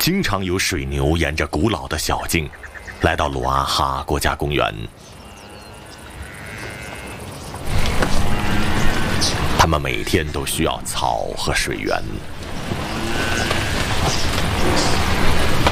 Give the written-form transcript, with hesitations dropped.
经常有水牛沿着古老的小径来到鲁阿哈国家公园。它们每天都需要草和水源。